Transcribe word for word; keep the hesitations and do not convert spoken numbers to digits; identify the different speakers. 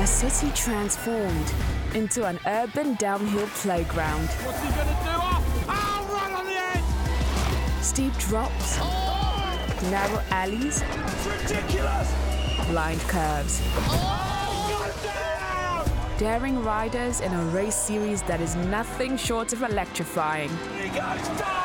Speaker 1: A city transformed into an urban downhill playground.
Speaker 2: What's he gonna do? Oh, oh run on the edge!
Speaker 1: Steep drops,
Speaker 2: Oh,
Speaker 1: narrow alleys,
Speaker 2: it's ridiculous!
Speaker 1: blind curves.
Speaker 2: Oh, go down!
Speaker 1: Daring riders in a race series that is nothing short of electrifying.
Speaker 2: He goes down!